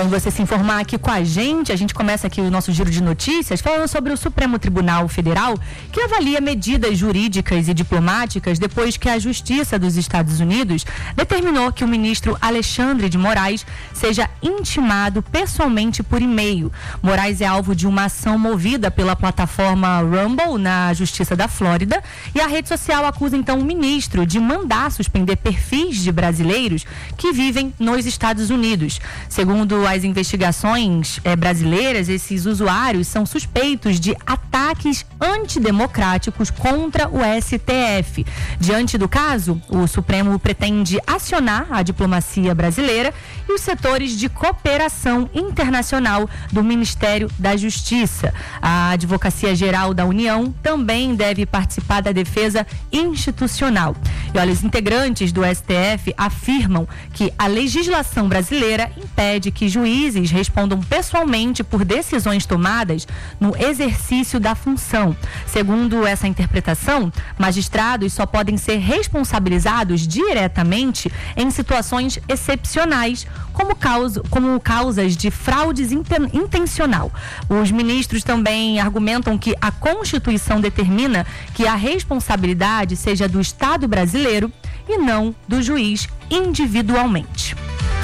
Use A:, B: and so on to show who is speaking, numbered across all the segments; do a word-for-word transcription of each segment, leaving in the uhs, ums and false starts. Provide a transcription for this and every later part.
A: bem você se informar aqui com a gente. A gente começa aqui o nosso giro de notícias falando sobre o Supremo Tribunal Federal, que avalia medidas jurídicas e diplomáticas depois que a Justiça dos Estados Unidos determinou que o ministro Alexandre de Moraes seja intimado pessoalmente por e-mail. Moraes é alvo de uma ação movida pela plataforma Rumble na Justiça da Flórida, e a rede social acusa então o ministro de mandar suspender perfis de brasileiros que vivem nos Estados Unidos. Segundo as investigações eh, brasileiras, esses usuários são suspeitos de ataques antidemocráticos contra o S T F. Diante do caso, o Supremo pretende acionar a diplomacia brasileira e os setores de cooperação internacional do Ministério da Justiça. A Advocacia Geral da União também deve participar da defesa institucional. E olha, os integrantes do S T F afirmam que a legislação brasileira impede que juízes respondam pessoalmente por decisões tomadas no exercício da função. Segundo essa interpretação, magistrados só podem ser responsabilizados diretamente em situações excepcionais, como, causa, como causas de fraudes inten, intencional. Os ministros também argumentam que a Constituição determina que a responsabilidade seja do Estado brasileiro e não do juiz individualmente.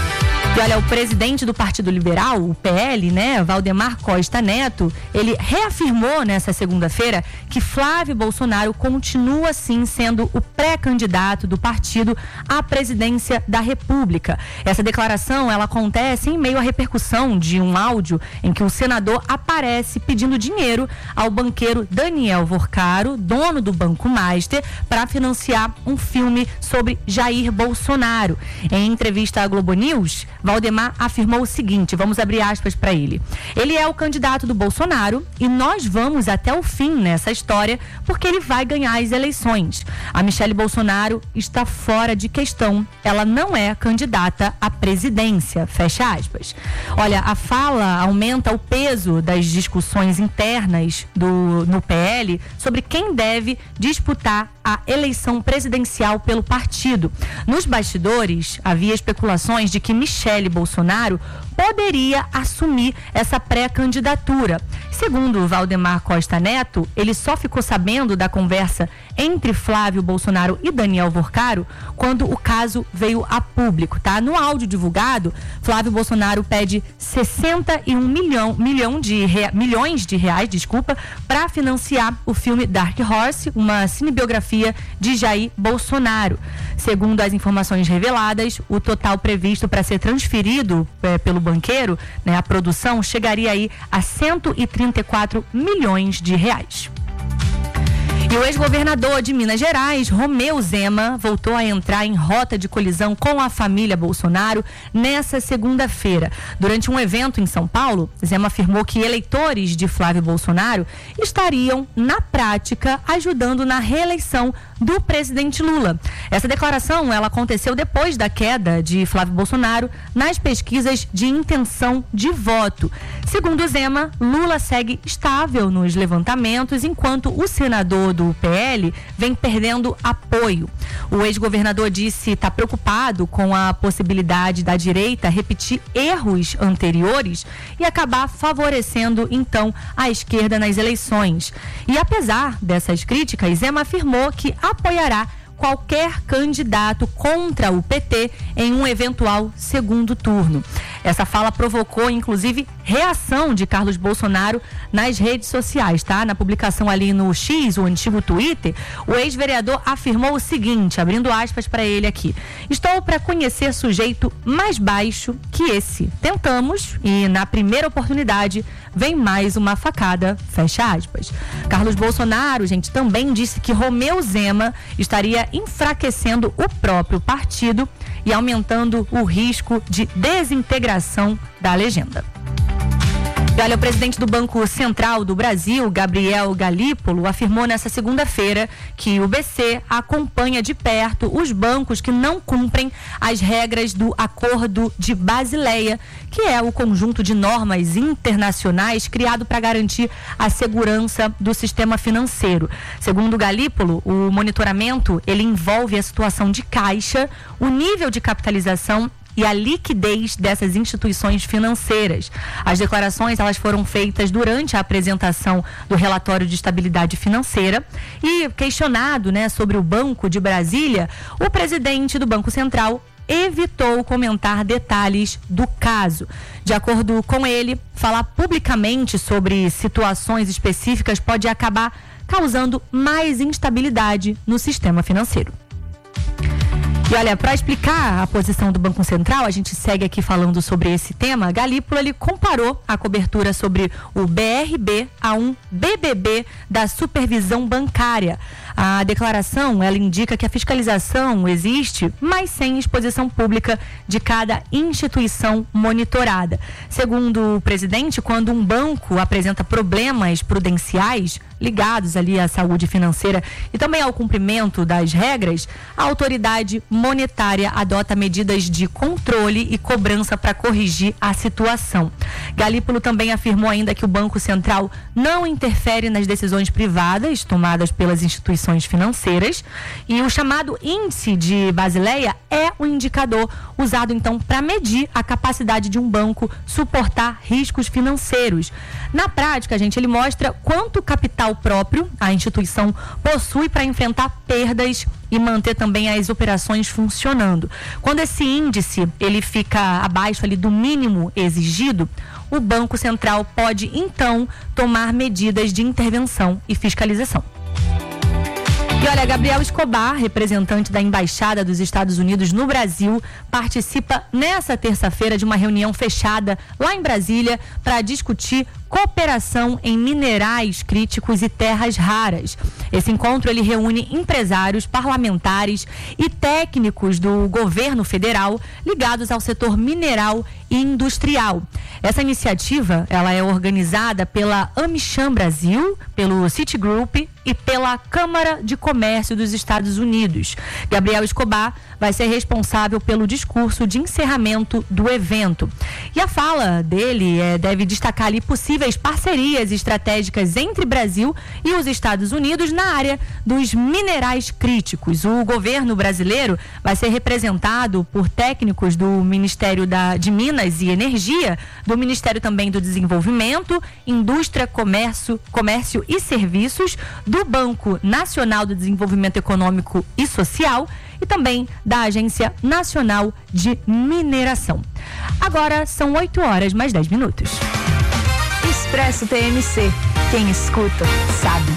A: E olha, o presidente do Partido Liberal, o P L, né, Valdemar Costa Neto, ele reafirmou nessa segunda-feira que Flávio Bolsonaro continua sim sendo o pré-candidato do partido à presidência da República. Essa declaração, ela acontece em meio à repercussão de um áudio em que o senador aparece pedindo dinheiro ao banqueiro Daniel Vorcaro, dono do Banco Master, para financiar um filme sobre Jair Bolsonaro. Em entrevista à Globo News, Valdemar afirmou o seguinte, vamos abrir aspas para ele. Ele é o candidato do Bolsonaro e nós vamos até o fim nessa história porque ele vai ganhar as eleições. A Michele Bolsonaro está fora de questão. Ela não é candidata à presidência. Fecha aspas. Olha, a fala aumenta o peso das discussões internas do, no P L sobre quem deve disputar a eleição presidencial pelo partido. Nos bastidores, havia especulações de que Michele Bolsonaro poderia assumir essa pré-candidatura. Segundo Valdemar Costa Neto, ele só ficou sabendo da conversa entre Flávio Bolsonaro e Daniel Vorcaro quando o caso veio a público, tá? No áudio divulgado, Flávio Bolsonaro pede sessenta e um milhão, milhão de rea, milhões de reais, desculpa, para financiar o filme Dark Horse, uma cinebiografia de Jair Bolsonaro. Segundo as informações reveladas, o total previsto para ser transferido é, pelo banqueiro, né, a produção chegaria aí a cento e trinta e quatro milhões de reais. E o ex-governador de Minas Gerais, Romeu Zema, voltou a entrar em rota de colisão com a família Bolsonaro nessa segunda-feira. Durante um evento em São Paulo, Zema afirmou que eleitores de Flávio Bolsonaro estariam, na prática, ajudando na reeleição do presidente Lula. Essa declaração, ela aconteceu depois da queda de Flávio Bolsonaro nas pesquisas de intenção de voto. Segundo Zema, Lula segue estável nos levantamentos, enquanto o senador do P L vem perdendo apoio. O ex-governador disse estar preocupado com a possibilidade da direita repetir erros anteriores e acabar favorecendo, então, a esquerda nas eleições. E apesar dessas críticas, Zema afirmou que apoiará qualquer candidato contra o P T em um eventual segundo turno. Essa fala provocou, inclusive, reação de Carlos Bolsonaro nas redes sociais, tá? Na publicação ali no X, o antigo Twitter, o ex-vereador afirmou o seguinte, abrindo aspas para ele aqui: estou para conhecer sujeito mais baixo que esse. Tentamos e, na primeira oportunidade, vem mais uma facada, fecha aspas. Carlos Bolsonaro, gente, também disse que Romeu Zema estaria enfraquecendo o próprio partido e aumentando o risco de desintegração da legenda. E olha, o presidente do Banco Central do Brasil, Gabriel Galípolo, afirmou nessa segunda-feira que o B C acompanha de perto os bancos que não cumprem as regras do Acordo de Basileia, que é o conjunto de normas internacionais criado para garantir a segurança do sistema financeiro. Segundo Galípolo, o monitoramento ele envolve a situação de caixa, o nível de capitalização e a liquidez dessas instituições financeiras. As declarações elas foram feitas durante a apresentação do relatório de estabilidade financeira e questionado, né, sobre o Banco de Brasília, o presidente do Banco Central evitou comentar detalhes do caso. De acordo com ele, falar publicamente sobre situações específicas pode acabar causando mais instabilidade no sistema financeiro. E olha, para explicar a posição do Banco Central, a gente segue aqui falando sobre esse tema. Galípolo, ele comparou a cobertura sobre o B R B a um B B B da supervisão bancária. A declaração, ela indica que a fiscalização existe, mas sem exposição pública de cada instituição monitorada. Segundo o presidente, quando um banco apresenta problemas prudenciais ligados ali à saúde financeira e também ao cumprimento das regras, a autoridade monetária adota medidas de controle e cobrança para corrigir a situação. Galípolo também afirmou ainda que o Banco Central não interfere nas decisões privadas tomadas pelas instituições financeiras e o chamado índice de Basileia é o indicador usado então para medir a capacidade de um banco suportar riscos financeiros. Na prática, gente, ele mostra quanto capital próprio a instituição possui para enfrentar perdas e manter também as operações funcionando. Quando esse índice ele fica abaixo ali do mínimo exigido, o Banco Central pode então tomar medidas de intervenção e fiscalização. E olha, Gabriel Escobar, representante da Embaixada dos Estados Unidos no Brasil, participa nessa terça-feira de uma reunião fechada lá em Brasília para discutir cooperação em minerais críticos e terras raras. Esse encontro ele reúne empresários, parlamentares e técnicos do governo federal ligados ao setor mineral e industrial. Essa iniciativa ela é organizada pela AmCham Brasil, pelo Citigroup e pela Câmara de Comércio dos Estados Unidos. Gabriel Escobar vai ser responsável pelo discurso de encerramento do evento. E a fala dele é, deve destacar ali possíveis parcerias estratégicas entre Brasil e os Estados Unidos na área dos minerais críticos. O governo brasileiro vai ser representado por técnicos do Ministério da, de Minas e Energia, do Ministério também do Desenvolvimento, Indústria, Comércio, Comércio e Serviços, do Banco Nacional do Desenvolvimento Econômico e Social e também da Agência Nacional de Mineração. Agora são oito horas mais dez minutos.
B: Expresso T M C. Quem escuta, sabe.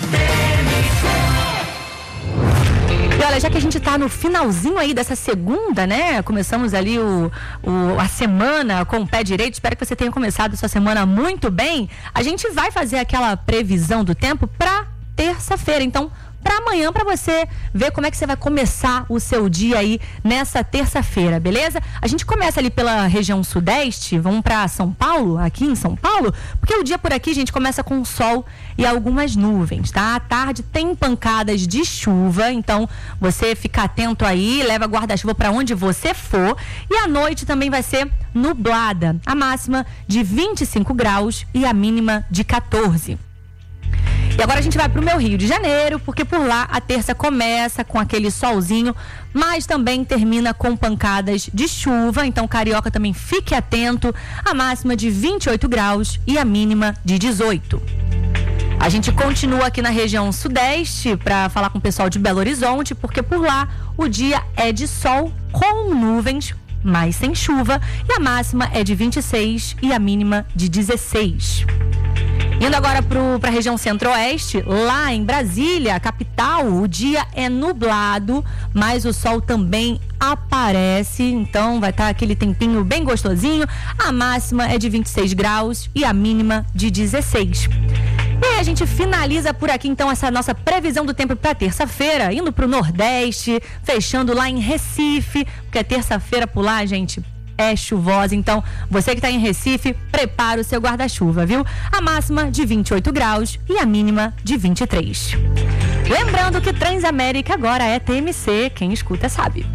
A: E olha, já que a gente tá no finalzinho aí dessa segunda, né? Começamos ali o, o, a semana com o pé direito. Espero que você tenha começado a sua semana muito bem. A gente vai fazer aquela previsão do tempo pra terça-feira. Então, para amanhã, para você ver como é que você vai começar o seu dia aí nessa terça-feira, beleza? A gente começa ali pela região sudeste, vamos para São Paulo, aqui em São Paulo, porque o dia por aqui, gente, começa com sol e algumas nuvens, tá? À tarde tem pancadas de chuva, então você fica atento aí, leva guarda-chuva para onde você for, e à noite também vai ser nublada, a máxima de vinte e cinco graus e a mínima de quatorze. E agora a gente vai para o meu Rio de Janeiro, porque por lá a terça começa com aquele solzinho, mas também termina com pancadas de chuva. Então, carioca, também fique atento. A máxima de vinte e oito graus e a mínima de dezoito. A gente continua aqui na região sudeste para falar com o pessoal de Belo Horizonte, porque por lá o dia é de sol com nuvens, mas sem chuva. E a máxima é de vinte e seis e a mínima de dezesseis. Indo agora para a região centro-oeste, lá em Brasília, a capital, o dia é nublado, mas o sol também aparece, então vai estar aquele tempinho bem gostosinho. A máxima é de vinte e seis graus e a mínima de dezesseis. E aí a gente finaliza por aqui então essa nossa previsão do tempo para terça-feira, indo para o Nordeste, fechando lá em Recife, porque é terça-feira por lá, gente, é chuvosa, então você que está em Recife, prepara o seu guarda-chuva, viu? A máxima de vinte e oito graus e a mínima de vinte e três. Lembrando que Transamérica agora é T M C, quem escuta sabe.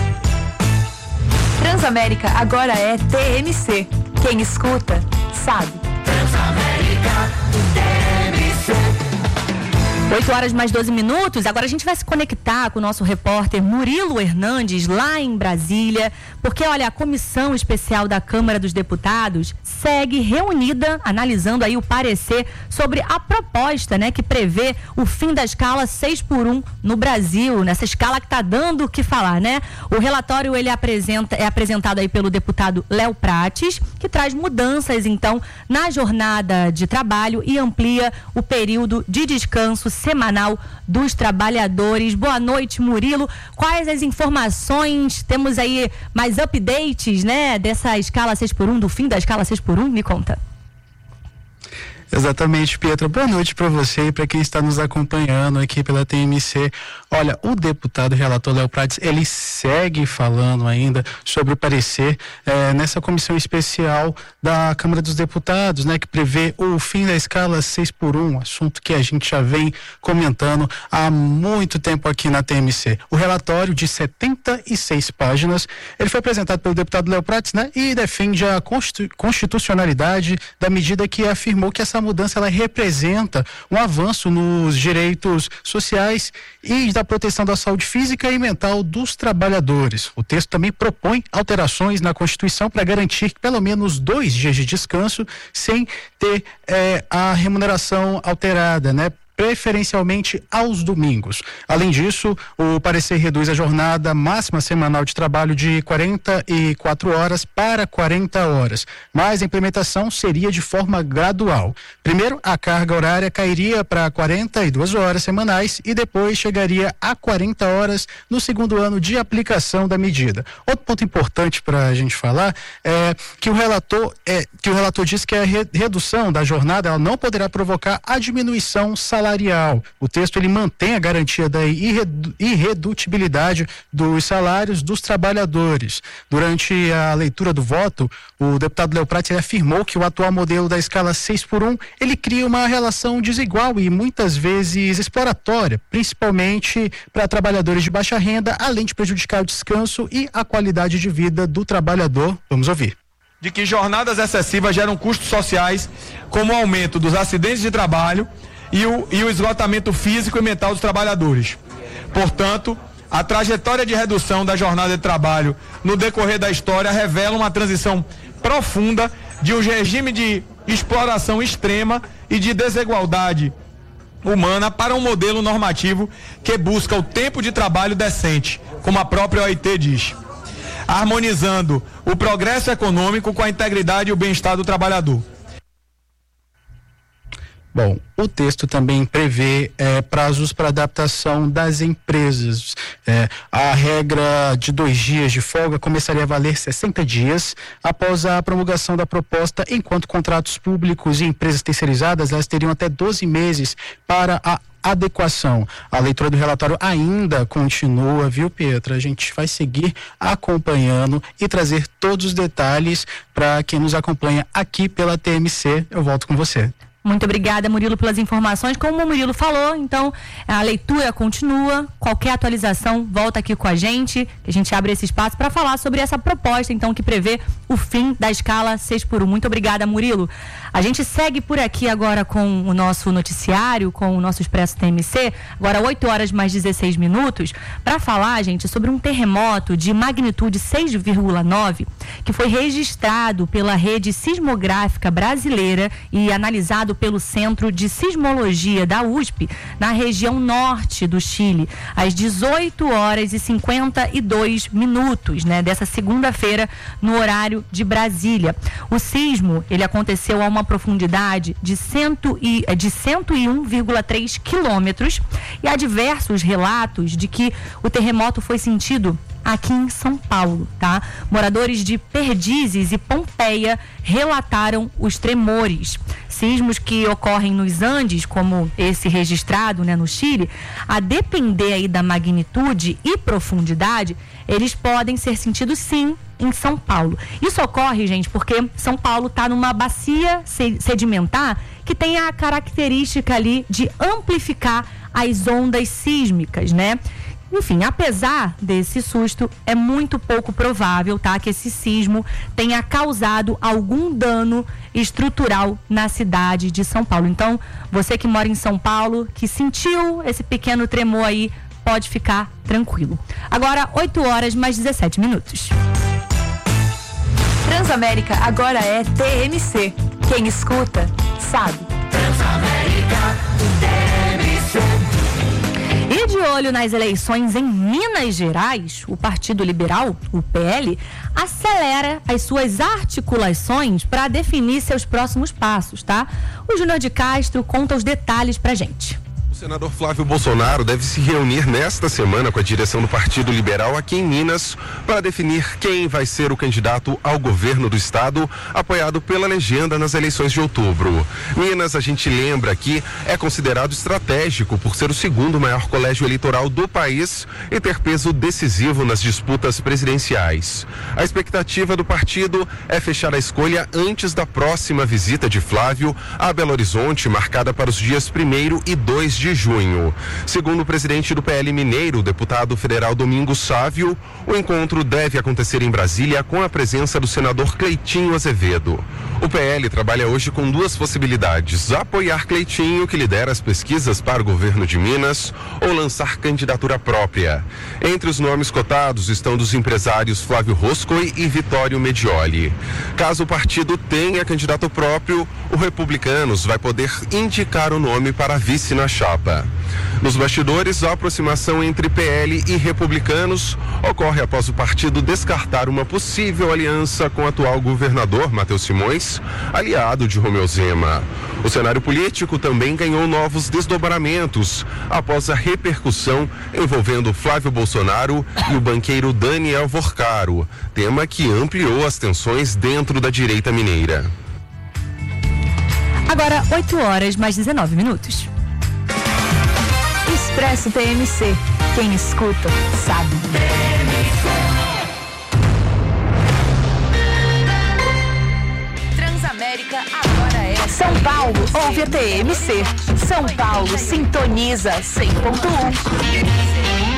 B: Transamérica agora é T M C, quem escuta sabe.
C: Transamérica, T M C.
A: oito horas mais doze minutos. Agora a gente vai se conectar com o nosso repórter Murilo Hernandes, lá em Brasília, porque, olha, a Comissão Especial da Câmara dos Deputados segue reunida, analisando aí o parecer sobre a proposta, né, que prevê o fim da escala seis por um no Brasil, nessa escala que está dando o que falar, né? O relatório, ele apresenta, é apresentado aí pelo deputado Léo Prates, que traz mudanças, então, na jornada de trabalho e amplia o período de descanso semanal dos trabalhadores. Boa noite, Murilo. Quais as informações? Temos aí mais updates, né, dessa escala seis por um, do fim da escala seis por um? Me conta.
C: Exatamente, Pietra. Boa noite para você e para quem está nos acompanhando aqui pela T M C. Olha, o deputado relator Léo Prates, ele segue falando ainda sobre o parecer eh, nessa comissão especial da Câmara dos Deputados, né, que prevê o fim da escala seis por um, assunto que a gente já vem comentando há muito tempo aqui na T M C. O relatório de setenta e seis páginas, ele foi apresentado pelo deputado Léo Prates, né, e defende a constitucionalidade da medida que afirmou que essa mudança ela representa um avanço nos direitos sociais e da proteção da saúde física e mental dos trabalhadores. O texto também propõe alterações na Constituição para garantir pelo menos dois dias de descanso sem ter eh, a remuneração alterada, né? Preferencialmente aos domingos. Além disso, o parecer reduz a jornada máxima semanal de trabalho de quarenta e quatro horas para quarenta horas, mas a implementação seria de forma gradual. Primeiro, a carga horária cairia para quarenta e duas horas semanais e depois chegaria a quarenta horas no segundo ano de aplicação da medida. Outro ponto importante para a gente falar é que o relator, é, que o relator diz que a re, redução da jornada ela não poderá provocar a diminuição salarial. O texto ele mantém a garantia da irredu- irredutibilidade dos salários dos trabalhadores. Durante a leitura do voto, o deputado Léo Prates ele afirmou que o atual modelo da escala seis por um ele cria uma relação desigual e muitas vezes exploratória, principalmente para trabalhadores de baixa renda, além de prejudicar o descanso e a qualidade de vida do trabalhador. Vamos ouvir.
D: De que jornadas excessivas geram custos sociais, como o aumento dos acidentes de trabalho E o, e o esgotamento físico e mental dos trabalhadores. Portanto, a trajetória de redução da jornada de trabalho no decorrer da história revela uma transição profunda de um regime de exploração extrema e de desigualdade humana para um modelo normativo que busca o tempo de trabalho decente, como a própria O I T diz, harmonizando o progresso econômico com a integridade e o bem-estar do trabalhador.
C: Bom, o texto também prevê é, prazos para adaptação das empresas. É, a regra de dois dias de folga começaria a valer sessenta dias após a promulgação da proposta, enquanto contratos públicos e empresas terceirizadas elas teriam até doze meses para a adequação. A leitura do relatório ainda continua, viu, Pietra? A gente vai seguir acompanhando e trazer todos os detalhes para quem nos acompanha aqui pela T M C. Eu volto com você.
A: Muito obrigada, Murilo, pelas informações. Como o Murilo falou, então, a leitura continua. Qualquer atualização, volta aqui com a gente, que a gente abre esse espaço para falar sobre essa proposta, então, que prevê o fim da escala seis por um. Muito obrigada, Murilo. A gente segue por aqui agora com o nosso noticiário, com o nosso Expresso T M C, agora oito horas mais dezesseis minutos, para falar, gente, sobre um terremoto de magnitude seis vírgula nove, que foi registrado pela Rede Sismográfica Brasileira e analisado pelo Centro de Sismologia da U S P, na região norte do Chile, às dezoito horas e cinquenta e dois minutos, né, dessa segunda-feira, no horário de Brasília. O sismo, ele aconteceu a uma profundidade de, cento e, de cento e um vírgula três quilômetros e há diversos relatos de que o terremoto foi sentido aqui em São Paulo, tá? Moradores de Perdizes e Pompeia relataram os tremores. Sismos que ocorrem nos Andes, como esse registrado, né, no Chile, a depender aí da magnitude e profundidade, eles podem ser sentidos sim em São Paulo. Isso ocorre, gente, porque São Paulo está numa bacia sedimentar que tem a característica ali de amplificar as ondas sísmicas, né? enfim, apesar desse susto, é muito pouco provável, tá, que esse sismo tenha causado algum dano estrutural na cidade de São Paulo. Então, você que mora em São Paulo, que sentiu esse pequeno tremor aí, pode ficar tranquilo. Agora, oito horas mais dezessete minutos.
B: Transamérica agora é T M C. Quem escuta, sabe.
E: Transamérica T M C.
A: E de olho nas eleições em Minas Gerais, o Partido Liberal, o P L, acelera as suas articulações para definir seus próximos passos, tá? O Júnior de Castro conta os detalhes pra gente.
F: O senador Flávio Bolsonaro deve se reunir nesta semana com a direção do Partido Liberal aqui em Minas para definir quem vai ser o candidato ao governo do estado, apoiado pela legenda nas eleições de outubro. Minas, a gente lembra aqui, é considerado estratégico por ser o segundo maior colégio eleitoral do país e ter peso decisivo nas disputas presidenciais. A expectativa do partido é fechar a escolha antes da próxima visita de Flávio a Belo Horizonte, marcada para os dias primeiro e dois de junho. Segundo o presidente do P L mineiro, o deputado federal Domingos Sávio, o encontro deve acontecer em Brasília com a presença do senador Cleitinho Azevedo. O P L trabalha hoje com duas possibilidades: apoiar Cleitinho, que lidera as pesquisas para o governo de Minas, ou lançar candidatura própria. Entre os nomes cotados estão dos empresários Flávio Roscoe e Vitório Medioli. Caso o partido tenha candidato próprio, o Republicanos vai poder indicar o nome para vice na chapa. Nos bastidores, a aproximação entre P L e Republicanos ocorre após o partido descartar uma possível aliança com o atual governador Matheus Simões, aliado de Romeu Zema. O cenário político também ganhou novos desdobramentos após a repercussão envolvendo Flávio Bolsonaro e o banqueiro Daniel Vorcaro, tema que ampliou as tensões dentro da direita mineira.
A: Agora, oito horas mais dezenove minutos.
B: Expresso T M C. Quem escuta, sabe. Transamérica agora é São Paulo. Ouve a T M C. São Paulo sintoniza cem ponto um.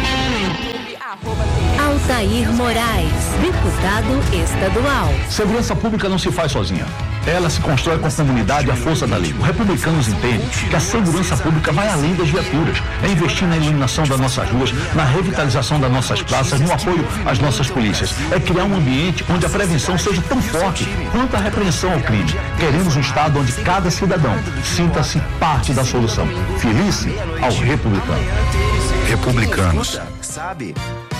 G: Altair Moraes, deputado estadual.
H: Segurança pública não se faz sozinha. Ela se constrói com a comunidade e a força da lei. Os republicanos entendem que a segurança pública vai além das viaturas. É investir na iluminação das nossas ruas, na revitalização das nossas praças, no apoio às nossas polícias. É criar um ambiente onde a prevenção seja tão forte quanto a repreensão ao crime. Queremos um estado onde cada cidadão sinta-se parte da solução. Felice ao republicano.
I: Republicanos.
J: Sabe?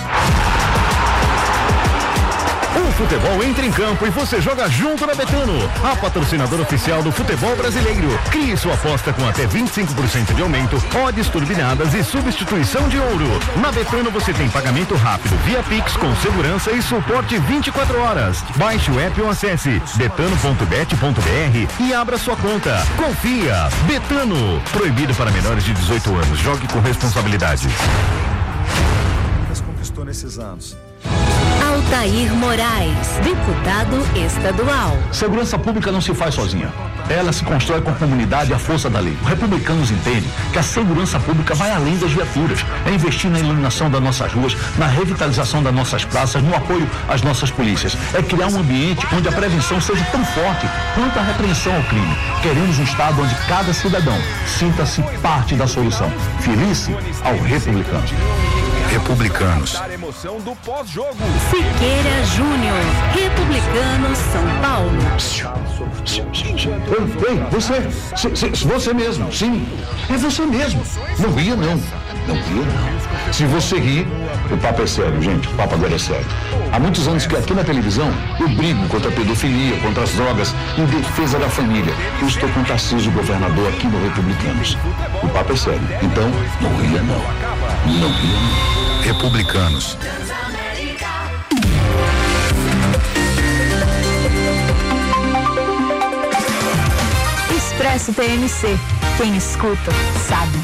I: O futebol entra em campo e você joga junto na Betano, a patrocinadora oficial do futebol brasileiro. Crie sua aposta com até vinte e cinco por cento de aumento, odds turbinadas e substituição de ouro. Na Betano você tem pagamento rápido via Pix com segurança e suporte vinte e quatro horas. Baixe o app ou acesse betano ponto bet ponto br e abra sua conta. Confia. Betano. Proibido para menores de dezoito anos. Jogue com responsabilidade.
J: Conquistou nesses anos.
G: Altair Moraes, deputado estadual.
H: Segurança pública não se faz sozinha. Ela se constrói com a comunidade e a força da lei. Os republicanos entendem que a segurança pública vai além das viaturas. É investir na iluminação das nossas ruas, na revitalização das nossas praças, no apoio às nossas polícias. É criar um ambiente onde a prevenção seja tão forte quanto a repreensão ao crime. Queremos um estado onde cada cidadão sinta-se parte da solução. Felice ao republicano.
I: Republicanos.
G: Siqueira Júnior, Republicanos São Paulo.
H: Ei, ei, você, se, se, você mesmo, sim, é você mesmo. Não ria não, não ria não. Se você rir, o papo é sério, gente, o papo agora é sério. Há muitos anos que aqui na televisão eu brigo contra a pedofilia, contra as drogas, em defesa da família. Eu estou com o Tarcísio, governador, aqui no Republicanos. O papo é sério, então não ria não, não ria não.
I: Republicanos.
B: Expresso T M C. Quem escuta, sabe.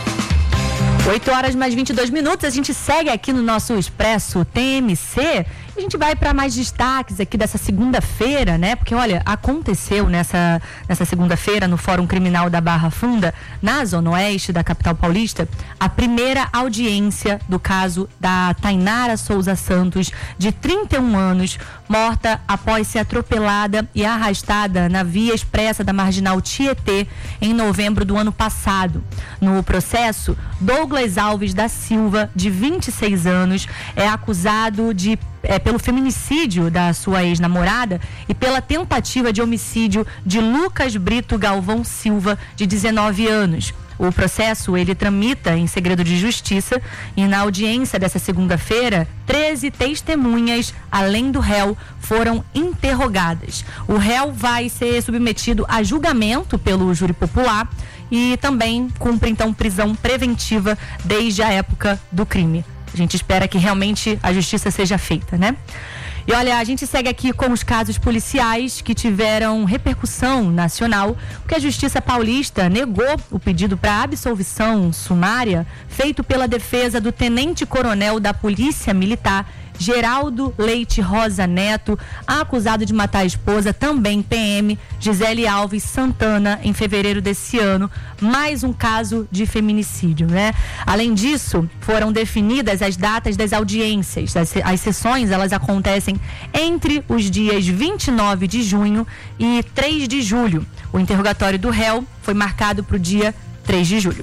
A: oito horas mais vinte e dois minutos, a gente segue aqui no nosso Expresso T M C A gente vai para mais destaques aqui dessa segunda-feira, né? Porque, olha, aconteceu nessa, nessa segunda-feira no Fórum Criminal da Barra Funda, na Zona Oeste da capital paulista, a primeira audiência do caso da Tainara Souza Santos, de trinta e um anos, morta após ser atropelada e arrastada na via expressa da Marginal Tietê em novembro do ano passado. No processo, Douglas Alves da Silva, de vinte e seis anos, é acusado de É, pelo feminicídio da sua ex-namorada e pela tentativa de homicídio de Lucas Brito Galvão Silva, de dezenove anos. O processo, ele tramita em segredo de justiça e na audiência dessa segunda-feira, treze testemunhas, além do réu, foram interrogadas. O réu vai ser submetido a julgamento pelo júri popular e também cumpre, então, prisão preventiva desde a época do crime. A gente espera que realmente a justiça seja feita, né? E olha, a gente segue aqui com os casos policiais que tiveram repercussão nacional, porque a Justiça Paulista negou o pedido para absolvição sumária feito pela defesa do tenente-coronel da Polícia Militar, Geraldo Leite Rosa Neto, acusado de matar a esposa, também P M, Gisele Alves Santana, em fevereiro desse ano. Mais um caso de feminicídio, né? Além disso, foram definidas as datas das audiências. As, as sessões, elas acontecem entre os dias vinte e nove de junho e três de julho. O interrogatório do réu foi marcado para o dia três de julho.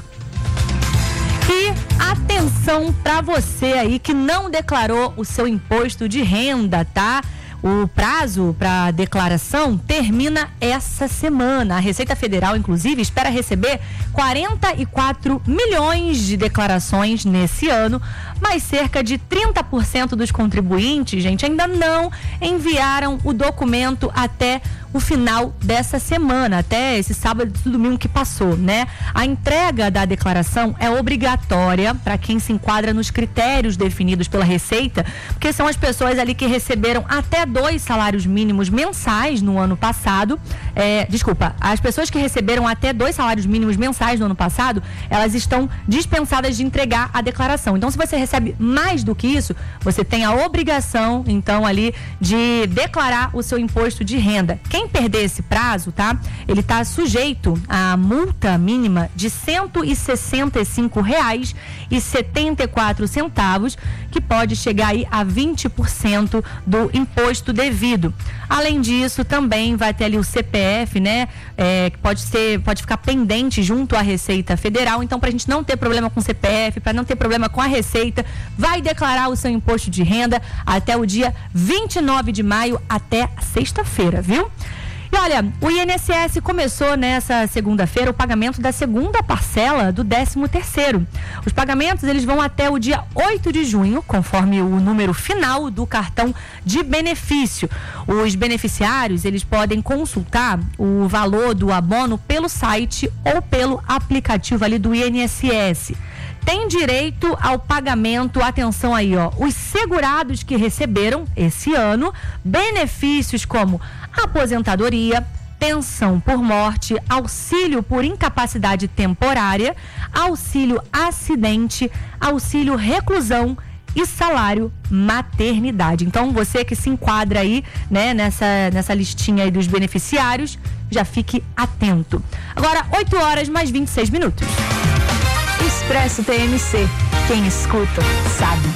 A: E atenção para você aí que não declarou o seu imposto de renda, tá? O prazo para declaração termina essa semana. A Receita Federal, inclusive, espera receber quarenta e quatro milhões de declarações nesse ano, mas cerca de trinta por cento dos contribuintes, gente, ainda não enviaram o documento até o final dessa semana, até esse sábado e domingo que passou, né? A entrega da declaração é obrigatória para quem se enquadra nos critérios definidos pela Receita, porque são as pessoas ali que receberam até dois salários mínimos mensais no ano passado. É, desculpa, as pessoas que receberam até dois salários mínimos mensais no ano passado, elas estão dispensadas de entregar a declaração. Então, se você recebe mais do que isso, você tem a obrigação, então, ali de declarar o seu imposto de renda. Quem perder esse prazo, tá? Ele tá sujeito à multa mínima de cento e sessenta e cinco reais e setenta e quatro centavos, que pode chegar aí a vinte por cento do imposto devido. Além disso, também vai ter ali o C P F, né? É, que pode ser, pode ficar pendente junto à Receita Federal. Então, pra gente não ter problema com o C P F, para não ter problema com a Receita, vai declarar o seu imposto de renda até o dia vinte e nove de maio, até sexta-feira, viu? E olha, o I N S S começou nessa segunda-feira o pagamento da segunda parcela do décimo terceiro. Os pagamentos, eles vão até o dia oito de junho, conforme o número final do cartão de benefício. Os beneficiários, eles podem consultar o valor do abono pelo site ou pelo aplicativo ali do I N S S. Tem direito ao pagamento, atenção aí, ó, os segurados que receberam esse ano benefícios como aposentadoria, pensão por morte, auxílio por incapacidade temporária, auxílio acidente, auxílio reclusão e salário maternidade. Então, você que se enquadra aí, né, nessa, nessa listinha aí dos beneficiários, já fique atento. Agora, oito horas mais vinte e seis minutos.
B: Expresso T M C. Quem escuta, sabe.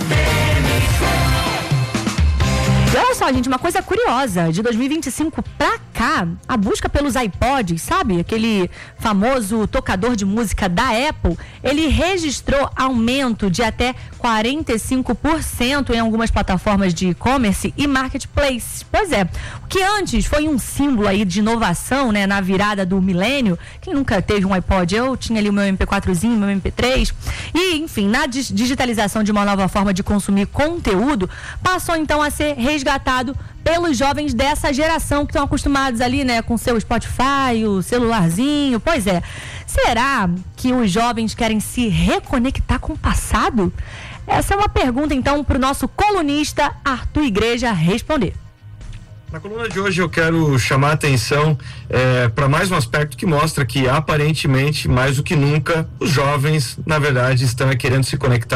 A: E olha só, gente, uma coisa curiosa, de dois mil e vinte e cinco pra cá, a busca pelos iPods, sabe? Aquele famoso tocador de música da Apple, ele registrou aumento de até quarenta e cinco por cento em algumas plataformas de e-commerce e marketplace. Pois é, o que antes foi um símbolo aí de inovação, né, na virada do milênio, quem nunca teve um iPod? Eu tinha ali o meu M P quatrozinho, meu M P três, e enfim, na digitalização de uma nova forma de consumir conteúdo, passou então a ser resgatado pelos jovens dessa geração que estão acostumados ali, né, com seu Spotify, o celularzinho. Pois é, será que os jovens querem se reconectar com o passado? Essa é uma pergunta então para o nosso colunista Arthur Igreja responder.
J: Na coluna de hoje eu quero chamar a atenção é, para mais um aspecto que mostra que aparentemente, mais do que nunca, os jovens, na verdade, estão querendo se conectar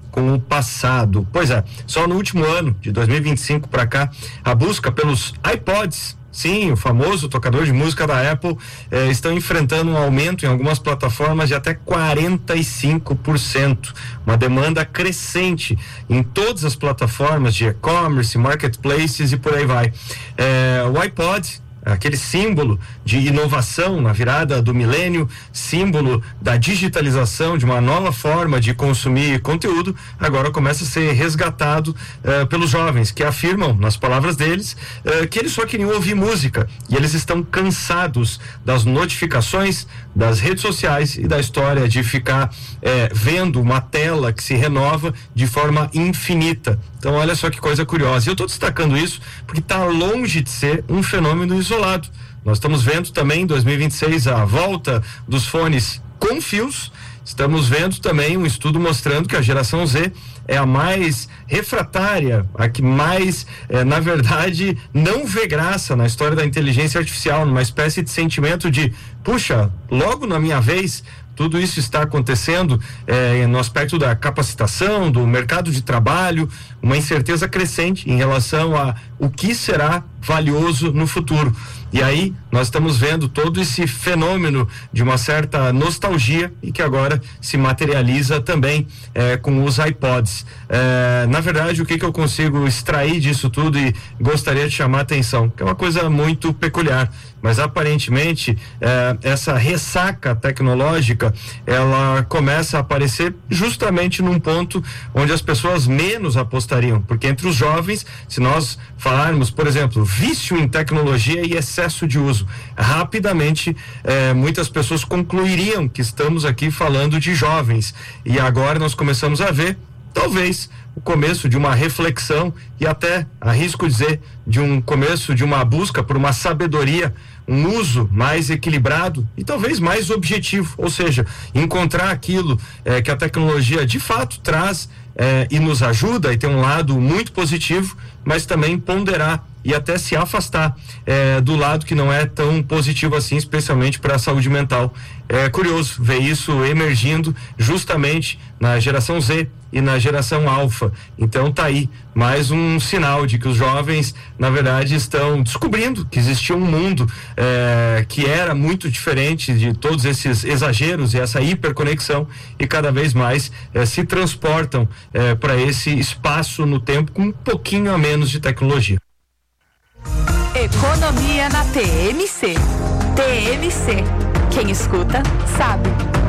J: com o passado. Pois é, só no último ano, de dois mil e vinte e cinco para cá, a busca pelos iPods, sim, o famoso tocador de música da Apple, eh, estão enfrentando um aumento em algumas plataformas de até quarenta e cinco por cento. Uma demanda crescente em todas as plataformas de e-commerce, marketplaces e por aí vai. Eh, o iPod, aquele símbolo de inovação na virada do milênio, símbolo da digitalização, de uma nova forma de consumir conteúdo, agora começa a ser resgatado uh, pelos jovens, que afirmam, nas palavras deles, uh, que eles só queriam ouvir música, e eles estão cansados das notificações, das redes sociais e da história de ficar eh, vendo uma tela que se renova de forma infinita. Então olha só que coisa curiosa. E eu estou destacando isso porque está longe de ser um fenômeno isolado. Nós estamos vendo também em dois mil e vinte e seis a volta dos fones com fios. Estamos vendo também um estudo mostrando que a geração Z é a mais refratária, a que mais, eh, na verdade, não vê graça na história da inteligência artificial, numa espécie de sentimento de, puxa, logo na minha vez. Tudo isso está acontecendo eh, no aspecto da capacitação, do mercado de trabalho, uma incerteza crescente em relação a o que será valioso no futuro. E aí nós estamos vendo todo esse fenômeno de uma certa nostalgia e que agora se materializa também eh, com os iPods. Eh, na verdade, o que, que eu consigo extrair disso tudo e gostaria de chamar a atenção, que é uma coisa muito peculiar, mas aparentemente eh, essa ressaca tecnológica, ela começa a aparecer justamente num ponto onde as pessoas menos apostariam, porque entre os jovens, se nós falarmos, por exemplo, vício em tecnologia e excesso de uso, rapidamente eh, muitas pessoas concluiriam que estamos aqui falando de jovens, e agora nós começamos a ver talvez o começo de uma reflexão e até, arrisco dizer, de um começo de uma busca por uma sabedoria, um uso mais equilibrado e talvez mais objetivo, ou seja, encontrar aquilo eh, que a tecnologia de fato traz eh, e nos ajuda e tem um lado muito positivo, mas também ponderar e até se afastar eh, do lado que não é tão positivo assim, especialmente para a saúde mental. É curioso ver isso emergindo justamente na geração Z e na geração Alfa. Então tá aí mais um sinal de que os jovens, na verdade, estão descobrindo que existia um mundo eh, que era muito diferente de todos esses exageros e essa hiperconexão, e cada vez mais eh, se transportam eh, para esse espaço no tempo com um pouquinho a menos de tecnologia.
B: Economia na T M C. T M C. Quem escuta, sabe.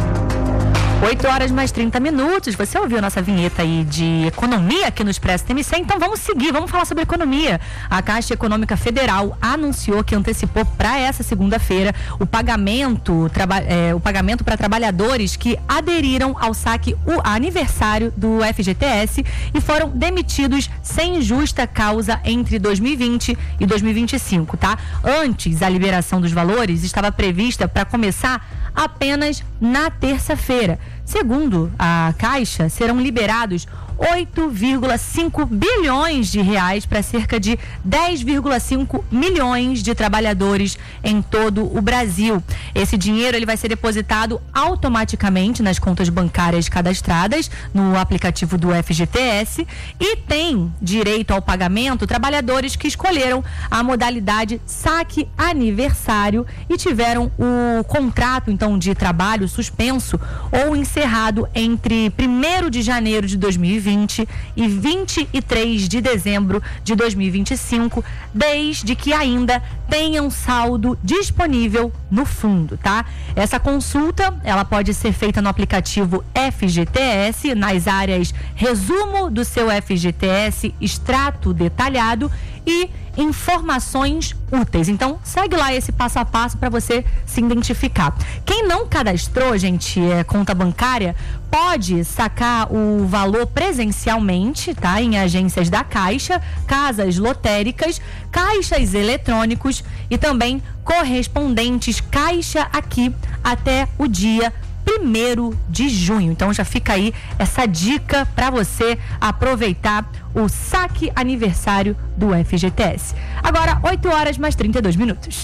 A: oito horas mais trinta minutos. Você ouviu nossa vinheta aí de economia aqui no Expresso T M C? Então vamos seguir, vamos falar sobre economia. A Caixa Econômica Federal anunciou que antecipou para essa segunda-feira o pagamento, traba, é, o pagamento para trabalhadores que aderiram ao saque o aniversário do F G T S e foram demitidos sem justa causa entre dois mil e vinte e dois mil e vinte e cinco, tá? Antes, a liberação dos valores estava prevista para começar apenas na terça-feira. Segundo a Caixa, serão liberados oito vírgula cinco bilhões de reais para cerca de dez vírgula cinco milhões de trabalhadores em todo o Brasil. Esse dinheiro ele vai ser depositado automaticamente nas contas bancárias cadastradas no aplicativo do F G T S e tem direito ao pagamento trabalhadores que escolheram a modalidade saque aniversário e tiveram o contrato então de trabalho suspenso ou encerrado entre primeiro de janeiro de dois mil e vinte e vinte e três de dezembro de dois mil e vinte e cinco, desde que ainda tenham saldo disponível no fundo, tá? Essa consulta, ela pode ser feita no aplicativo F G T S, nas áreas resumo do seu F G T S, extrato detalhado e informações úteis. Então, segue lá esse passo a passo para você se identificar. Quem não cadastrou, gente, é, conta bancária, pode sacar o valor presencialmente, tá? Em agências da Caixa, casas lotéricas, caixas eletrônicos e também correspondentes Caixa aqui até o dia primeiro de junho. Então já fica aí essa dica para você aproveitar o saque aniversário do F G T S. Agora, oito horas mais trinta e dois minutos.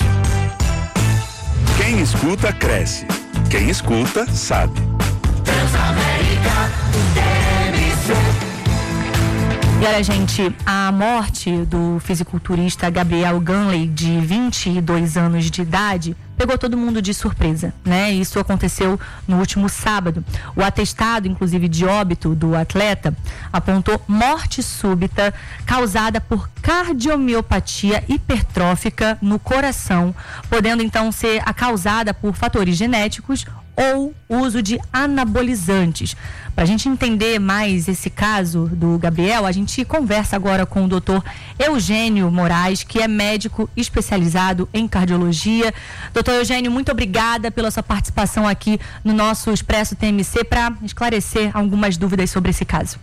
K: Quem escuta, cresce. Quem escuta, sabe.
E: Transamérica, T M C.
A: E olha, gente, a morte do fisiculturista Gabriel Ganley, de vinte e dois anos de idade, pegou todo mundo de surpresa, né? Isso aconteceu no último sábado. O atestado, inclusive, de óbito do atleta apontou morte súbita causada por cardiomiopatia hipertrófica no coração, podendo então ser a causada por fatores genéticos ou uso de anabolizantes. Para a gente entender mais esse caso do Gabriel, a gente conversa agora com o doutor Eugênio Moraes, que é médico especializado em cardiologia. Doutor Eugênio, muito obrigada pela sua participação aqui no nosso Expresso T M C para esclarecer algumas dúvidas sobre esse caso.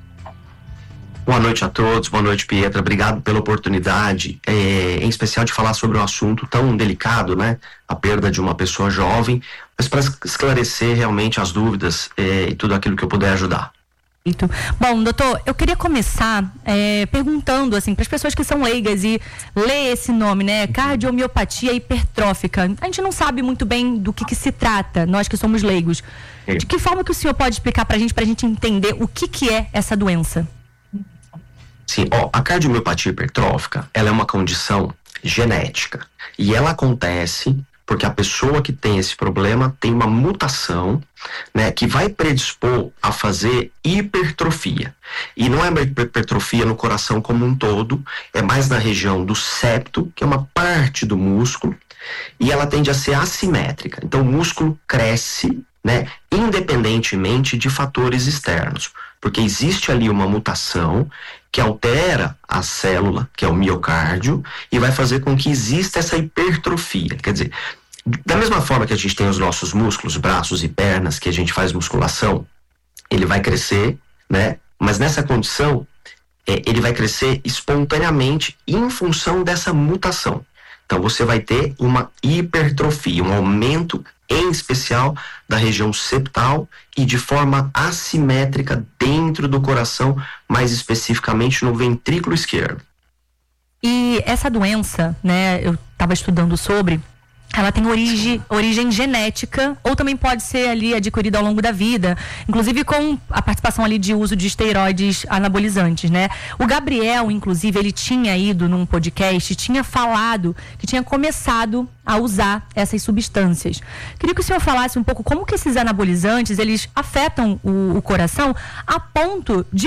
L: Boa noite a todos, boa noite, Pietra, obrigado pela oportunidade, é, em especial de falar sobre um assunto tão delicado, né, a perda de uma pessoa jovem, mas para esclarecer realmente as dúvidas é, e tudo aquilo que eu puder ajudar.
A: Bom, doutor, eu queria começar é, perguntando assim para as pessoas que são leigas e lê esse nome, né, cardiomiopatia hipertrófica. A gente não sabe muito bem do que, que se trata, nós que somos leigos. De que forma que o senhor pode explicar para a gente, para a gente entender o que, que é essa doença?
L: Sim, ó, a cardiomiopatia hipertrófica, ela é uma condição genética e ela acontece porque a pessoa que tem esse problema tem uma mutação, né, que vai predispor a fazer hipertrofia. E não é uma hipertrofia no coração como um todo, é mais na região do septo, que é uma parte do músculo, e ela tende a ser assimétrica. Então o músculo cresce, né, independentemente de fatores externos, porque existe ali uma mutação que altera a célula, que é o miocárdio, e vai fazer com que exista essa hipertrofia. Quer dizer, da mesma forma que a gente tem os nossos músculos, braços e pernas, que a gente faz musculação, ele vai crescer, né? Mas nessa condição, é, ele vai crescer espontaneamente em função dessa mutação. Então você vai ter uma hipertrofia, um aumento em especial da região septal e de forma assimétrica dentro do coração, mais especificamente no ventrículo esquerdo.
A: E essa doença, né, eu estava estudando sobre, ela tem origem, origem genética ou também pode ser ali adquirida ao longo da vida, inclusive com a participação ali de uso de esteroides anabolizantes, né? O Gabriel, inclusive, ele tinha ido num podcast, tinha falado que tinha começado a usar essas substâncias. Queria que o senhor falasse um pouco como que esses anabolizantes, eles afetam o, o coração a ponto de